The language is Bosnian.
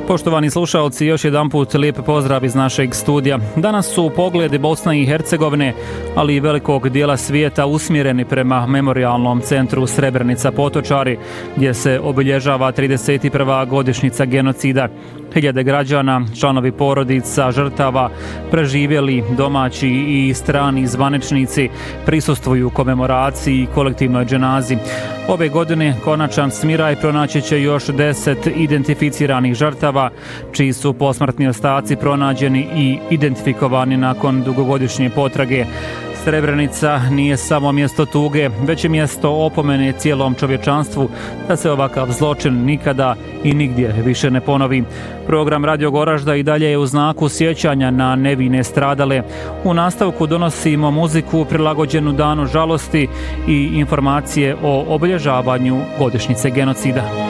Poštovani slušalci, još jedan put lijep pozdrav iz našeg studija. Danas su pogledi Bosne i Hercegovine, ali i velikog dijela svijeta usmjereni prema memorialnom centru Srebrenica Potočari, gdje se obilježava 31. godišnjica genocida. Hiljade građana, članovi porodica, žrtava, preživjeli domaći i strani zvaničnici prisustvuju komemoraciji i kolektivnoj dženazi. Ove godine konačan smiraj pronaći će još 10 identificiranih žrtava, čiji su posmrtni ostaci pronađeni i identifikovani nakon dugogodišnje potrage. Srebrenica nije samo mjesto tuge, već je mjesto opomene cijelom čovječanstvu da se ovakav zločin nikada i nigdje više ne ponovi. Program Radio Goražda i dalje je u znaku sjećanja na nevine stradale. U nastavku donosimo muziku prilagođenu danu žalosti i informacije o obilježavanju godišnjice genocida.